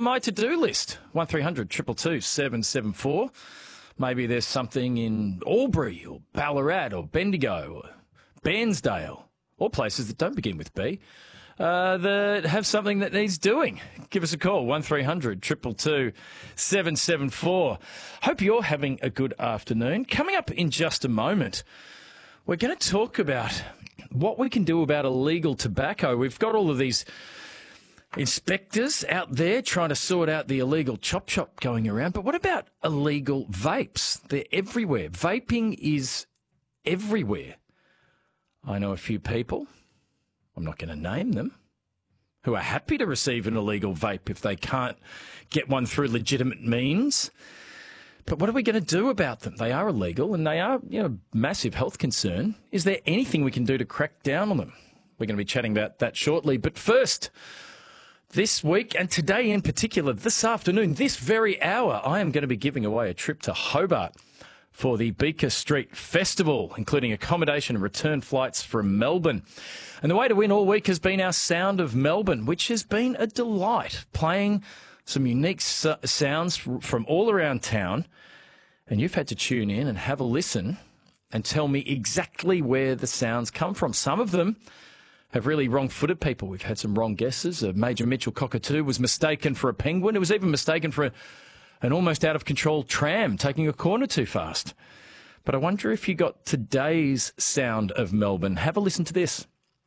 my to-do list? 1300 222 774. Maybe there's something in Albury or Ballarat or Bendigo or Bairnsdale, or places that don't begin with B, that have something that needs doing. Give us a call, 1300 222 774. Hope you're having a good afternoon. Coming up in just a moment, we're going to talk about what we can do about illegal tobacco. We've got all of these inspectors out there trying to sort out the illegal chop shop going around. But what about illegal vapes? They're everywhere. Vaping is everywhere. I know a few people, I'm not going to name them, who are happy to receive an illegal vape if they can't get one through legitimate means. But what are we going to do about them? They are illegal and they are, a massive health concern. Is there anything we can do to crack down on them? We're going to be chatting about that shortly. But first, this week, and today in particular, this afternoon, this very hour, I am going to be giving away a trip to Hobart for the Beaker Street Festival, including accommodation and return flights from Melbourne. And the way to win all week has been our Sound of Melbourne, which has been a delight, playing some unique sounds from all around town. And you've had to tune in and have a listen and tell me exactly where the sounds come from. Some of them have really wrong-footed people. We've had some wrong guesses. Major Mitchell Cockatoo was mistaken for a penguin. It was even mistaken for an almost out-of-control tram taking a corner too fast. But I wonder if you got today's Sound of Melbourne. Have a listen to this.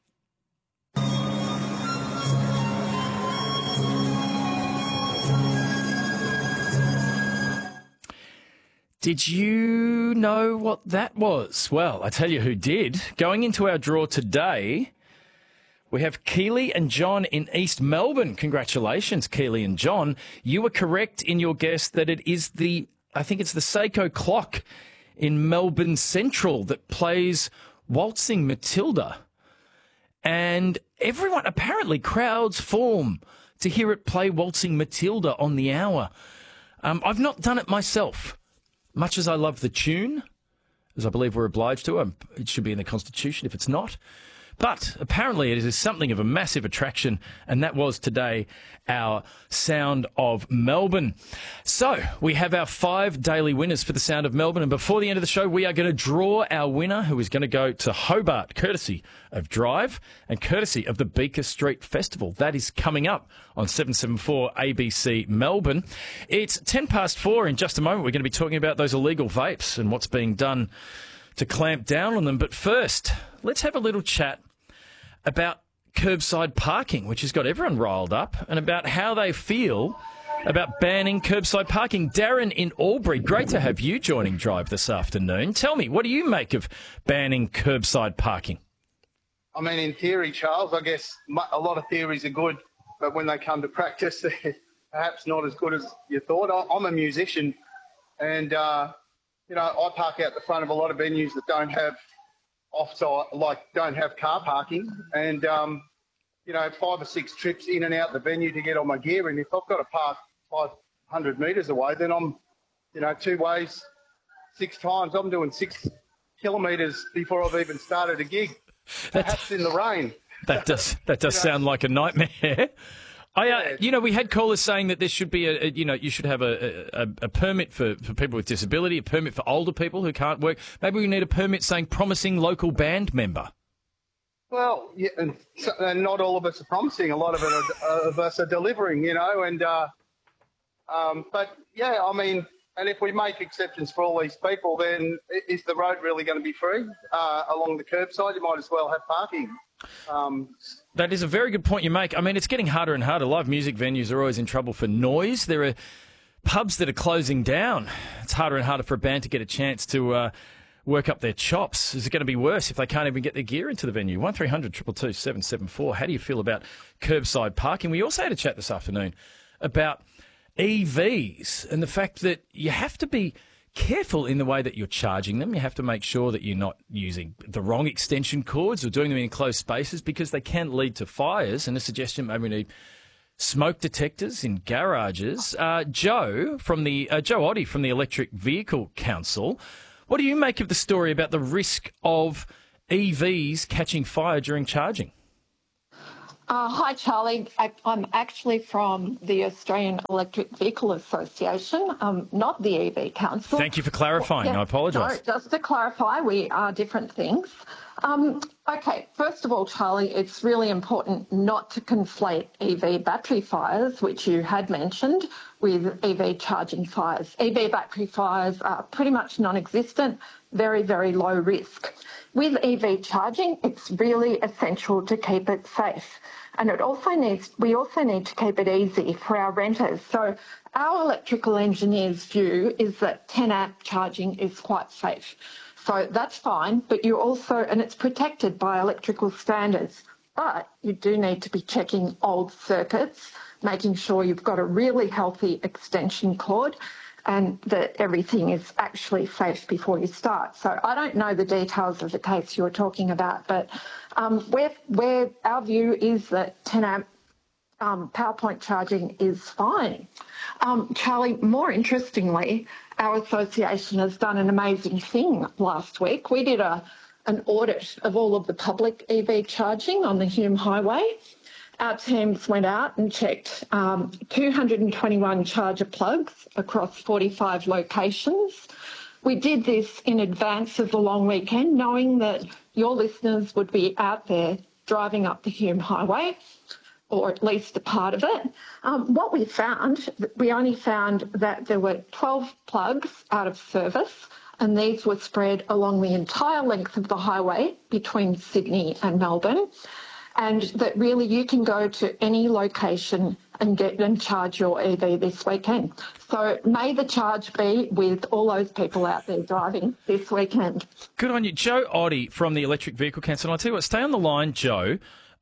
Did you know what that was? Well, I tell you who did. Going into our draw today, we have Keely and John in East Melbourne. Congratulations, Keely and John. You were correct in your guess that it is I think it's the Seiko clock in Melbourne Central that plays Waltzing Matilda. And everyone, apparently crowds form to hear it play Waltzing Matilda on the hour. I've not done it myself. Much as I love the tune, as I believe we're obliged to, it should be in the Constitution if it's not. But apparently it is something of a massive attraction, and that was today our Sound of Melbourne. So we have our 5 daily winners for the Sound of Melbourne, and before the end of the show, we are going to draw our winner, who is going to go to Hobart, courtesy of Drive and courtesy of the Beaker Street Festival. That is coming up on 774 ABC Melbourne. It's 4:10. In just a moment, we're going to be talking about those illegal vapes and what's being done to clamp down on them. But first, let's have a little chat about curbside parking, which has got everyone riled up, and about how they feel about banning curbside parking. Darren in Albury, great to have you joining Drive this afternoon. Tell me, what do you make of banning curbside parking? I mean, in theory, Charles, I guess a lot of theories are good, but when they come to practice, they're perhaps not as good as you thought. I'm a musician, and, I park out the front of a lot of venues that don't have don't have car parking, and 5 or 6 trips in and out the venue to get all my gear. And if I've got to park 500 metres away, then I'm 2 ways 6 times. I'm doing 6 kilometres before I've even started a gig, perhaps in the rain. That does sound like a nightmare. We had callers saying that there should be you should have a permit for people with disability, a permit for older people who can't work. Maybe we need a permit saying promising local band member. Well, yeah, and not all of us are promising. A lot of us are delivering, but yeah, I mean, and if we make exceptions for all these people, then is the road really going to be free along the curbside? You might as well have parking. That is a very good point you make. I mean, it's getting harder and harder. Live music venues are always in trouble for noise. There are pubs that are closing down. It's harder and harder for a band to get a chance to work up their chops. Is it going to be worse if they can't even get their gear into the venue? 1300 222 774. How do you feel about curbside parking? We also had a chat this afternoon about EVs and the fact that you have to be careful in the way that you're charging them. You have to make sure that you're not using the wrong extension cords or doing them in closed spaces, because they can lead to fires. And a suggestion, maybe we need smoke detectors in garages. Joe Oddie from the Electric Vehicle Council, what do you make of the story about the risk of EVs catching fire during charging? Hi, Charlie. I'm actually from the Australian Electric Vehicle Association, not the EV Council. Thank you for clarifying. Yeah, I apologise. No, just to clarify, we are different things. Okay, first of all, Charlie, it's really important not to conflate EV battery fires, which you had mentioned, with EV charging fires. EV battery fires are pretty much non-existent, very, very low risk. With EV charging, it's really essential to keep it safe. And we also need to keep it easy for our renters. So our electrical engineer's view is that 10 amp charging is quite safe. So that's fine, but and it's protected by electrical standards. But you do need to be checking old circuits, making sure you've got a really healthy extension cord and that everything is actually safe before you start. So I don't know the details of the case you're talking about, but where our view is that 10 amp power point charging is fine. Charlie, more interestingly, our association has done an amazing thing last week. We did an audit of all of the public EV charging on the Hume Highway. Our teams went out and checked 221 charger plugs across 45 locations. We did this in advance of the long weekend, knowing that your listeners would be out there driving up the Hume Highway, or at least a part of it. What we only found that there were 12 plugs out of service, and these were spread along the entire length of the highway between Sydney and Melbourne, and that really you can go to any location and charge your EV this weekend. So may the charge be with all those people out there driving this weekend. Good on you. Joe Oddie from the Electric Vehicle Council. And I'll tell you what, stay on the line, Joe.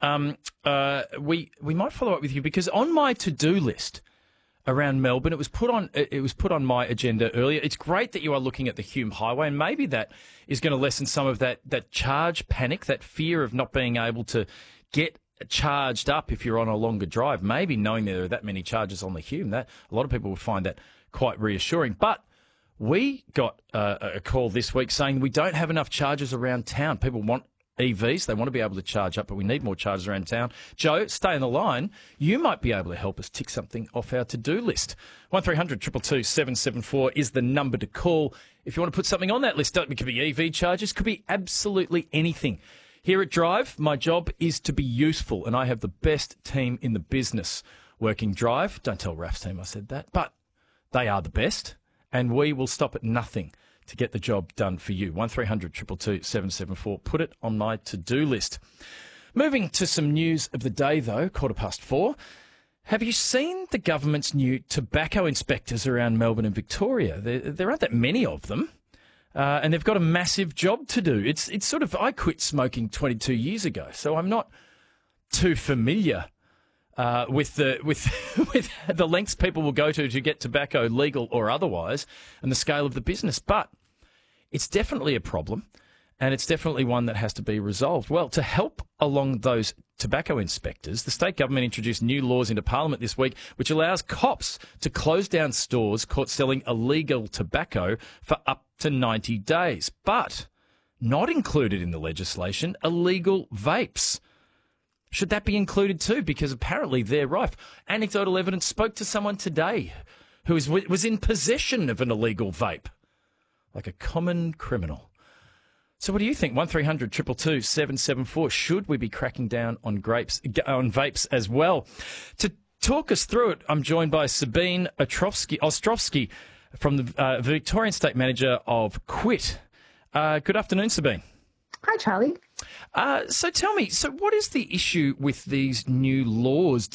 We might follow up with you because on my to-do list around Melbourne, it was put on my agenda earlier. It's great that you are looking at the Hume Highway, and maybe that is going to lessen some of that charge panic, that fear of not being able to get charged up if you're on a longer drive. Maybe knowing there are that many charges on the Hume, that a lot of people would find that quite reassuring. But we got a call this week saying we don't have enough chargers around town. People want EVs, they want to be able to charge up, but we need more chargers around town. Joe, stay on the line. You might be able to help us tick something off our to-do list. 1300 222 774 is the number to call if you want to put something on that list. It could be EV chargers, could be absolutely anything. Here at Drive, my job is to be useful, and I have the best team in the business working Drive. Don't tell Raf's team I said that, but they are the best, and we will stop at nothing to get the job done for you. 1300 222 774. Put it on my to-do list. Moving to some news of the day, though, 4:15. Have you seen the government's new tobacco inspectors around Melbourne and Victoria? There aren't that many of them, and they've got a massive job to do. It's sort of, I quit smoking 22 years ago, so I'm not too familiar with the lengths people will go to get tobacco, legal or otherwise, and the scale of the business. But it's definitely a problem, and it's definitely one that has to be resolved. Well, to help along those tobacco inspectors, the state government introduced new laws into Parliament this week, which allows cops to close down stores caught selling illegal tobacco for up to 90 days. But not included in the legislation, illegal vapes. Should that be included too? Because apparently they're rife. Anecdotal evidence spoke to someone today who was in possession of an illegal vape, like a common criminal. So what do you think? 1300 222 774. Should we be cracking down on vapes as well? To talk us through it, I'm joined by Sabine Ostrovsky from the Victorian State Manager of Quit. Good afternoon, Sabine. Hi, Charlie. So tell me, what is the issue with these new laws?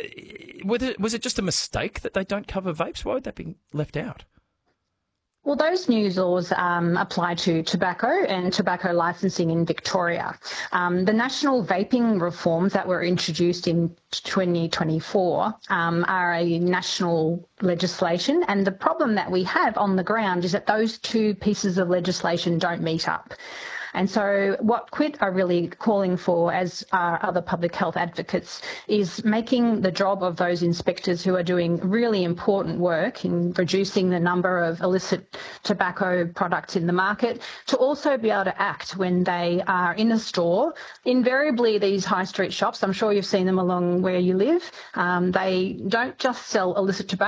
Was it just a mistake that they don't cover vapes? Why would that be left out? Well, those new laws apply to tobacco and tobacco licensing in Victoria. The national vaping reforms that were introduced in 2024 are a national legislation, and the problem that we have on the ground is that those two pieces of legislation don't meet up. And so what Quit are really calling for, as are other public health advocates, is making the job of those inspectors who are doing really important work in reducing the number of illicit tobacco products in the market to also be able to act when they are in a store. Invariably, these high street shops, I'm sure you've seen them along where you live, they don't just sell illicit tobacco.